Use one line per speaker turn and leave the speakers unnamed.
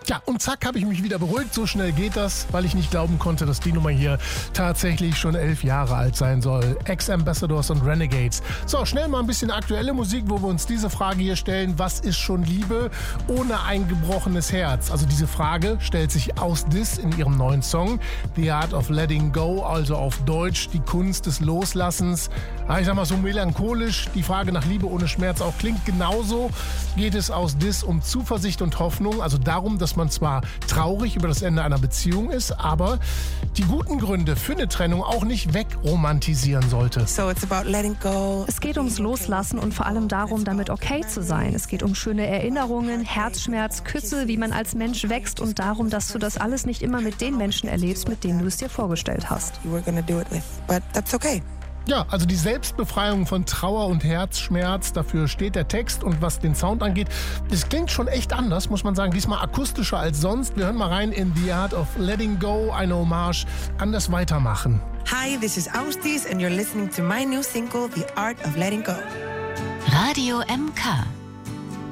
Ja, und zack, habe ich mich wieder beruhigt. So schnell geht das, weil ich nicht glauben konnte, dass die Nummer hier tatsächlich schon 11 Jahre alt sein soll. Ex-Ambassadors und Renegades. So, schnell mal ein bisschen aktuelle Musik, wo wir uns diese Frage hier stellen. Was ist schon Liebe ohne ein gebrochenes Herz? Also diese Frage stellt sich aus Dis in ihrem neuen Song The Art of Letting Go, also auf Deutsch die Kunst des Loslassens. Ich sag mal so melancholisch, die Frage nach Liebe ohne Schmerz auch klingt. Genauso geht es aus Dis um Zuversicht und Hoffnung, also darum, dass man zwar traurig über das Ende einer Beziehung ist, aber die guten Gründe für eine Trennung auch nicht wegromantisieren sollte.
So it's about letting go.
Es geht ums Loslassen und vor allem darum, damit okay zu sein. Es geht um schöne Erinnerungen, Herzschmerz, Küsse, wie man als Mensch wächst und darum, dass du das alles nicht immer mit den Menschen erlebst, mit denen du es dir vorgestellt hast.
You were gonna do it with, but that's okay.
Ja, also die Selbstbefreiung von Trauer und Herzschmerz, dafür steht der Text. Und was den Sound angeht, das klingt schon echt anders, muss man sagen. Diesmal akustischer als sonst. Wir hören mal rein in The Art of Letting Go, eine Hommage an das Weitermachen.
Hi, this is Austis and you're listening to my new single, The Art of Letting Go.
Radio MK.